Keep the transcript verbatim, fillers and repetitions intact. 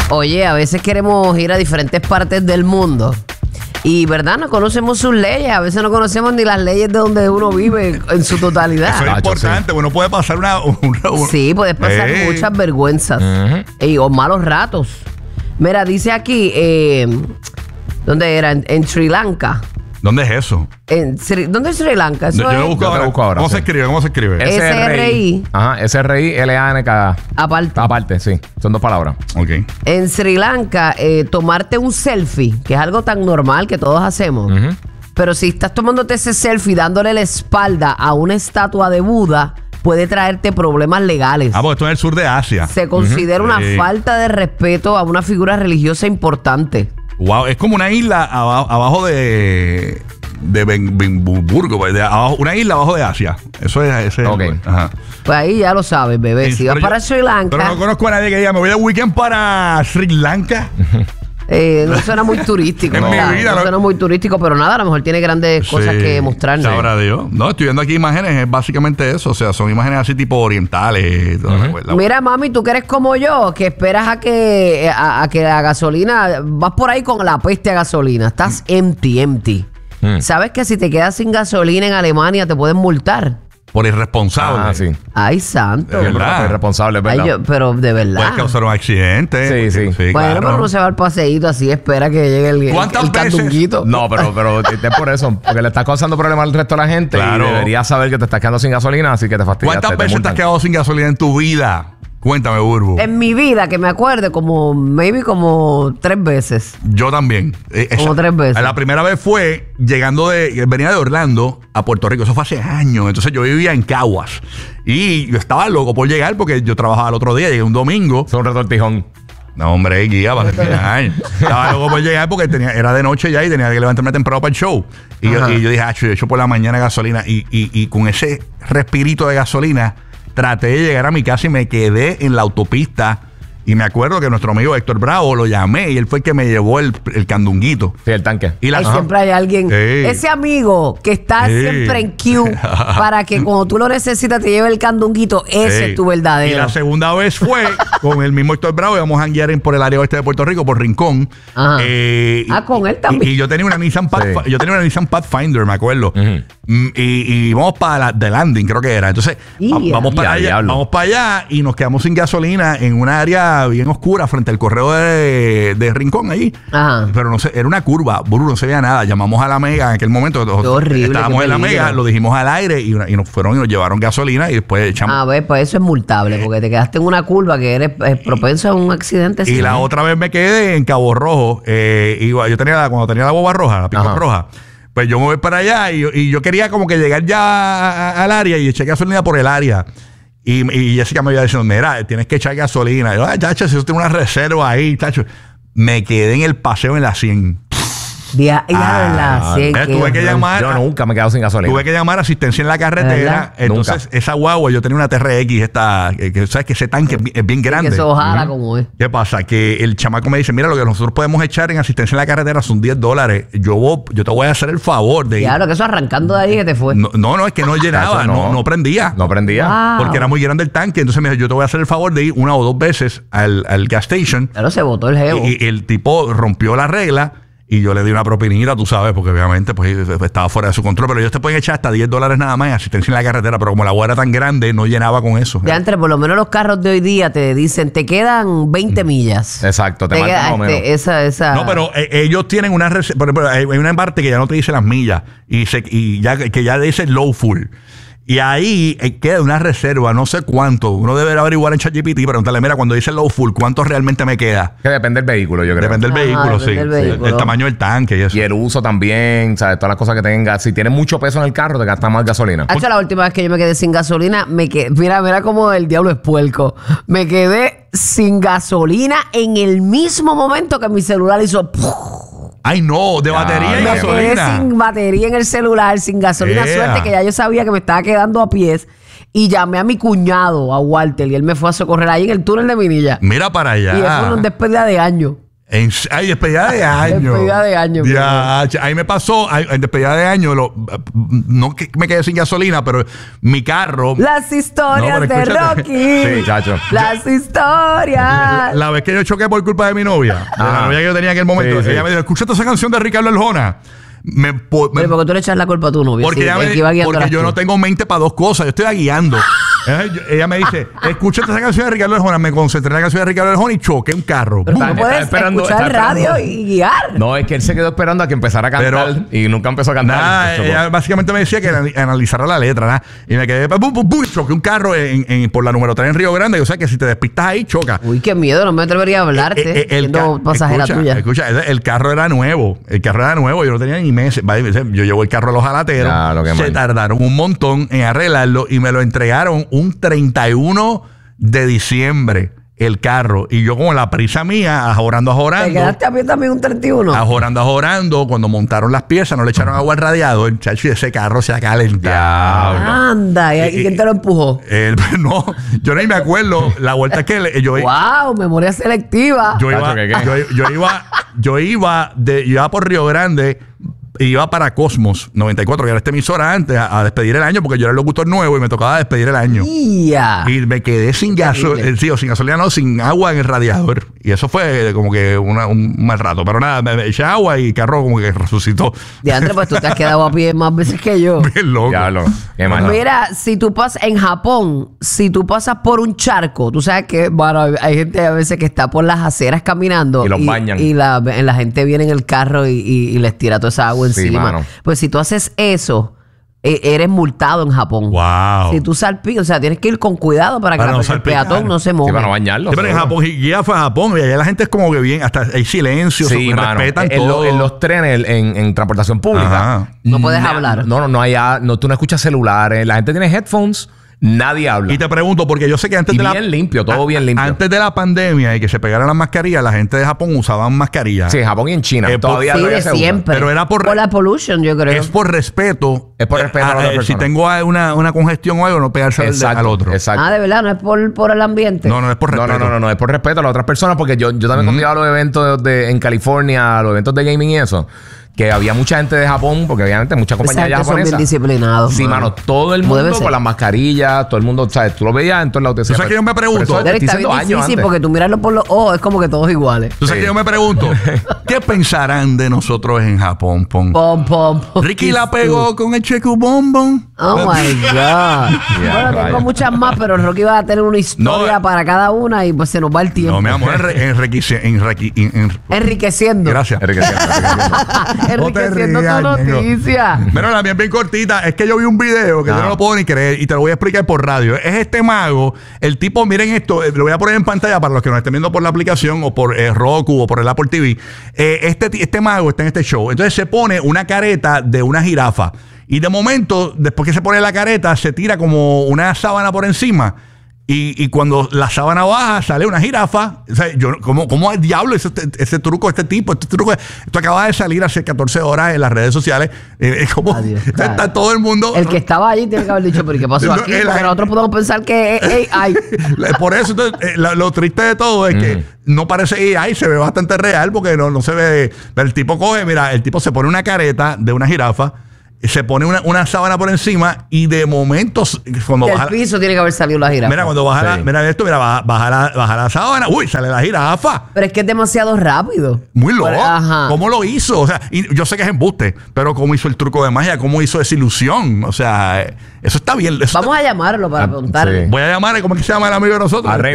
Oye, a veces queremos ir a diferentes partes del mundo. Y, ¿verdad? No conocemos sus leyes. A veces no conocemos ni las leyes de donde uno vive en su totalidad. Eso es importante. Uno puede pasar una... una, una sí, puedes pasar hey. muchas vergüenzas. Uh-huh. y, o malos ratos. Mira, dice aquí... Eh, ¿Dónde era? En, en Sri Lanka. ¿Dónde es eso? En Sri, ¿Dónde es Sri Lanka? Eso yo, yo es, lo busco ahora. busco ahora. ¿Cómo sí. se escribe? ¿Cómo se escribe? S R I. Ajá, S R I L A N K. Aparte. Aparte, sí. Son dos palabras. Ok. En Sri Lanka, eh, tomarte un selfie, que es algo tan normal que todos hacemos. Uh-huh. Pero si estás tomándote ese selfie dándole la espalda a una estatua de Buda, puede traerte problemas legales. Ah, porque esto es en el sur de Asia. Se considera uh-huh. una sí. falta de respeto a una figura religiosa importante. Wow, es como una isla abajo, abajo de... de Benburgo, de abajo, una isla abajo de Asia. Eso es ese. Ok. Ajá. Pues ahí ya lo sabes, bebé. Sí, si vas pero para yo- Sri Lanka, Pero no conozco a nadie que diga, me voy de weekend para Sri Lanka. eh, no suena muy turístico. En mi ¿verdad? vida, no no- suena muy turístico, pero nada, a lo mejor tiene grandes cosas Sí, que mostrarnos. Sabrá Dios. No, estoy viendo aquí imágenes, es básicamente eso. O sea, son imágenes así tipo orientales. toda la- la- Mira, mami, tú que eres como yo, que esperas a que a, a que la gasolina, vas por ahí con la peste a gasolina, estás empty, empty. Mm. ¿Sabes que si te quedas sin gasolina en Alemania te pueden multar? Por irresponsable. Ah, sí. Ay, santo. De verdad. Irresponsable, es Ay, verdad. yo- pero de verdad. Puede causar un accidente. Sí, sí. Bueno, claro. pero no se va al paseíto así, espera que llegue el, el, ¿Cuántas el veces? candunguito. No, pero, pero es por eso. Porque le estás causando problemas al resto de la gente. Claro. Y deberías saber que te estás quedando sin gasolina, así que te fastidiaste. ¿Cuántas veces te multan. has quedado sin gasolina en tu vida? Cuéntame, Burbu. En mi vida, que me acuerde, como, maybe como tres veces. Yo también. Eh, esa- Como tres veces. La primera vez fue llegando de... Venía de Orlando a Puerto Rico. Eso fue hace años. Entonces yo vivía en Caguas. Y yo estaba loco por llegar porque yo trabajaba el otro día. Llegué un domingo. Es un retortijón. No, hombre, guía para terminar. Estaba loco por llegar porque tenía, era de noche ya y tenía que levantarme temprano para el show. Y, yo, Ajá. y yo dije, ah, yo echo por la mañana gasolina. Y, y, y con ese respirito de gasolina, traté de llegar a mi casa y me quedé en la autopista. Y me acuerdo que nuestro amigo Héctor Bravo lo llamé y él fue el que me llevó el, el candunguito. Sí, el tanque. Y la, Ay, Ajá. siempre hay alguien, Sí. ese amigo que está Sí. siempre en queue para que cuando tú lo necesitas te lleve el candunguito, ese Sí. es tu Y verdadero. la segunda vez fue con el mismo Héctor Bravo. Íbamos a guiar por el área oeste de Puerto Rico, por Rincón. Ajá. Eh, Ah, con él también. Y, y yo tenía una Nissan Pathfinder, Sí. yo tenía una Nissan Pathfinder, me acuerdo. Ujú. Mm, y, y vamos para la de Landing, creo que era. Entonces, Ya. va- vamos para Ya, allá, diablo. vamos para allá y nos quedamos sin gasolina en una área bien oscura frente al correo de, de Rincón allí. Ajá. Pero no sé, era una curva, Bruno, no se veía nada. Llamamos a la Mega en aquel momento. Qué horrible, Estábamos qué en la peligro. Mega, lo dijimos al aire y, una- y nos fueron y nos llevaron gasolina y después echamos. A ver, pues eso es multable, porque te quedaste en una curva que eres eh, propenso a un accidente. Y así. la otra vez me quedé en Cabo Rojo. Eh, iba- yo tenía la- cuando tenía la boba roja, la pico Ajá. roja. Pues yo me voy para allá y, yo- y yo quería como que llegar ya a- a- al área y eché gasolina por el área. Y, y Jessica me iba diciendo, mira, tienes que echar gasolina. Y yo, ay, chacho, si yo tengo una reserva ahí, chacho. Me quedé en el paseo en la cien. Dia- ya, Ah, ¿verdad? Sí, mira, qué tuve que horror. llamar. Yo a- nunca me he quedado sin gasolina. Tuve que llamar a asistencia en la carretera. ¿Verdad? Entonces, Nunca. esa guagua, yo tenía una T R X, esta, que, que sabes que ese tanque es bi- es bien grande. Que eso ojalá como es. ¿Qué pasa? Que el chamaco me dice, mira, lo que nosotros podemos echar en asistencia en la carretera son diez dólares. Yo, voy- yo te voy a hacer el favor de ir. Claro, que eso arrancando de ahí que te fue. No, no, no, es que no llenaba, Chacho, no, no. no prendía. No prendía. Wow. Porque era muy grande el tanque. Entonces me dijo, yo te voy a hacer el favor de ir una o dos veces al, al gas station. Claro, se botó el jevo. Y, y el tipo rompió la regla y yo le di una propinita, tú sabes, porque obviamente pues estaba fuera de su control. Pero ellos te pueden echar hasta diez dólares nada más en asistencia en la carretera. Pero como la agua era tan grande, no llenaba con eso. De antes, por lo menos los carros de hoy día te dicen, te quedan veinte millas. Exacto, te Te marcan queda, más o menos. este, esa, esa. No, pero eh, ellos tienen una rese- por ejemplo, hay hay una parte que ya no te dice las millas y se, y ya que ya dice low full. Y ahí eh, queda una reserva, no sé cuánto. Uno debe averiguar en ChatGPT y preguntarle, mira, cuando dice low full, ¿cuánto realmente me queda? Que depende del vehículo, yo creo. Depende del Ajá, vehículo, depende sí. del Sí, vehículo. El tamaño del tanque y eso. Y el uso también, ¿sabes? Todas las cosas que tengas. Si tienes mucho peso en el carro, te gastas más gasolina. Hacho, la última vez que yo me quedé sin gasolina, me quedé, mira, mira cómo el diablo es puerco. Me quedé sin gasolina en el mismo momento que mi celular hizo. Ay, no, de Ya, batería y ya. Me quedé gasolina. sin batería en el celular, sin gasolina. Yeah. Suerte que ya yo sabía que me estaba quedando a pies. Y llamé a mi cuñado, a Walter, y él me fue a socorrer ahí en el túnel de Minilla. Mira para allá. Y eso fue una despedida de año. En, ay, despedida de año. Despedida de año, Ya, ahí me pasó, ay, en despedida de año, lo, no que me quedé sin gasolina, pero mi carro. Las historias No, pero de escúchate. Rocky. Sí, chacho. Las historias. La vez que yo choqué por culpa de mi novia, de la Ajá. novia que yo tenía en aquel momento, Sí, sí. ella me dijo, escúchate esa canción de Ricardo Arjona. Me, po- me- Pero porque tú le echas la culpa a tu novio. porque sí, ella el me- que iba guiando porque eras yo tú. no tengo mente para dos cosas, yo estoy guiando. Eh, yo- ella me dice, escúchate esa canción de Ricardo Arjona. Me concentré en la canción de Ricardo Arjona y choqué un carro. Pero tú Está- no puedes está esperando- escuchar está radio esperando. y guiar. No, es que él se quedó esperando a que empezara a cantar y nunca empezó a cantar. Nada, Chocó. ella básicamente me decía que anali- analizara la letra, ¿nada? Y me quedé, pum, pum, pum, choqué un carro en, en- por la número tres en Río Grande. O sea que si te despistas ahí, choca. Uy, qué miedo, no me atrevería a hablarte. Eh, eh, el siendo ca- pasajera escucha, tuya. Escucha, el, el carro era nuevo. El carro era nuevo. Yo no tenía ni meses. Vaya, yo llevo el carro a los jalateros. Ya, lo que Se mal. tardaron un montón en arreglarlo y me lo entregaron un treinta y uno de diciembre. El carro. Y yo, con la prisa mía, ajorando, Te ajorando. quedaste a pie también un treinta y uno. Ajorando, ajorando. Cuando montaron las piezas, no le echaron agua al radiador. Chacho, y ese carro se ha calentado. Anda, ¿y, Eh, y quién te lo empujó? Eh, no, yo ni me acuerdo. La vuelta es que le- yo, Wow, memoria selectiva. yo iba, Tacho, ¿qué, qué? yo, yo iba, yo iba de, yo iba por Río Grande y iba para Cosmos noventa y cuatro, que era esta emisora antes, a, a despedir el año, porque yo era el locutor nuevo y me tocaba despedir el año. Ya. Y me quedé sin Qué gasolina, terrible. sí, o sin gasolina, no, sin agua en el radiador. Y eso fue como que una- un mal rato. Pero nada, me, me eché agua y el carro como que resucitó. De antes, pues tú te has quedado a pie más veces que yo. Bien loco. Diablo, qué mal. Mira, si tú pasas en Japón, si tú pasas por un charco, tú sabes que, bueno, hay- hay gente a veces que está por las aceras caminando Y los bañan. y la, la gente viene en el carro y, y- y les tira toda esa agua Sí, encima. mano. Pues si tú haces eso, e- eres multado en Japón. Wow. Si tú salpicas, o sea, tienes que ir con cuidado para que Para la- no el salpicar. peatón no se Sí, moje. para no bañarlo. Sí, pero en seguro. Japón, y ya fue a Japón, y allá la gente es como que bien, hasta hay silencio, Sí, se mano. respetan En, todo. lo- en los trenes, en, en transportación pública. Ajá. No puedes na- hablar. No, no, no hay. a- No, tú no escuchas celulares. La gente tiene headphones. Nadie habla. Y te pregunto, porque yo sé que antes Y de la... bien limpio, todo bien limpio. Antes de la pandemia y que se pegaran las mascarillas, la gente de Japón usaban mascarillas. Sí, en Japón y en China. Eh, por- Todavía Sí, todavía de se usa. siempre. Pero era por- la pollution, yo creo. Es por respeto. Es por respeto a la otra Si persona. tengo una, una congestión o algo, no pegarse al, Exacto, al otro. Exacto. Ah, de verdad, no es por, por el ambiente. No, no es por No, respeto. no, no, no, no, es por respeto a las otras personas, porque yo, yo también cuando iba a los eventos de, en California, a los eventos de gaming y eso, que había mucha gente de Japón, porque obviamente muchas Esa compañías gente son bien japonesas. disciplinados. Sí, mano, todo el Como debe mundo ser. con las mascarillas, todo el mundo, ¿sabes? Tú lo veías en todos lados. te decía, sabes que yo me pero- pregunto? pero eso te Derek, estoy está bien diciendo años difícil antes. porque tú mirarlo por los ojos es como que todos iguales. Entonces Sí. que yo me pregunto, ¿qué pensarán de nosotros en Japón? Pon? Pom, pom, pom. Ricky la pegó con el checo bombón. Oh my God. bueno, rayos. tengo muchas más, pero Rocky va a tener una historia No, para cada una y pues se nos va el tiempo. No, mi amor, enrique, enrique, enrique, en- Enriqueciendo. Gracias. Enriqueciendo, enriqueciendo. No te Enriqueciendo rías, tu ñengo. noticia. Pero la mía es bien cortita. Es que yo vi un video que yo Ah. no lo puedo ni creer y te lo voy a explicar por radio. Es este mago. El tipo, miren esto, eh, lo voy a poner en pantalla para los que nos estén viendo por la aplicación o por eh, Roku o por el Apple T V. Eh, este, ti- este mago está en este show. Entonces se pone una careta de una jirafa. Y de momento, después que se pone la careta, se tira como una sábana por encima. Y, y cuando la sábana baja, sale una jirafa. O sea, yo, ¿cómo, cómo el diablo ese, ese truco, este tipo? Este truco, esto acaba de salir hace catorce horas en las redes sociales. Eh, es como Adiós, está, claro. está todo el mundo. El que estaba allí tiene que haber dicho, pero ¿y qué pasó No, aquí? el- Porque nosotros podemos pensar que es A I. Por eso, entonces, eh, lo, lo triste de todo es que no parece A I, se ve bastante real porque no, no se ve. Pero el tipo coge, mira, el tipo se pone una careta de una jirafa, se pone una, una sábana por encima y de momento, cuando Del baja. piso tiene que haber salido la jirafa. Mira, cuando baja Sí. la, mira esto, mira, baja, baja la, baja la sábana, uy, sale la jirafa. Pero es que es demasiado rápido. Muy loco. Pero- ajá. ¿Cómo lo hizo? O sea, y yo sé que es embuste, pero cómo hizo el truco de magia, cómo hizo esa ilusión. O sea, eh, eso está bien. Eso Vamos a llamarlo para Ah, preguntarle. sí. Voy a llamar, ¿cómo es que se llama el amigo de nosotros? A Rey.